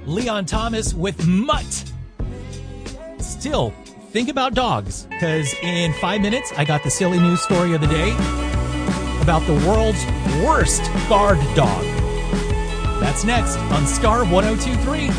Leon Thomas with Mutt. Still, think about dogs, because in 5 minutes, I got the silly news story of the day about the world's worst guard dog. That's next on Star 1023.